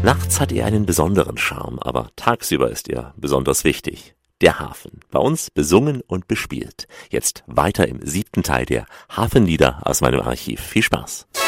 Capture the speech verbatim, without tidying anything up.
Nachts hat er einen besonderen Charme, aber tagsüber ist er besonders wichtig. Der Hafen, bei uns besungen und bespielt. Jetzt weiter im siebten Teil der Hafenlieder aus meinem Archiv. Viel Spaß!